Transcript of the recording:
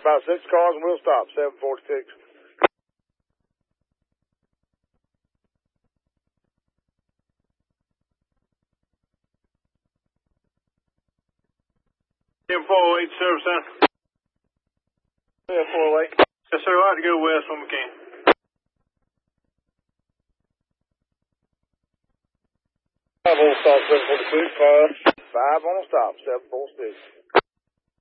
about 6 cars and we'll stop, 746. M408 service center. Yeah, 408. Yes, sir. I'll have to go west when we can. Five on stop, 746. 5 on stop, 746.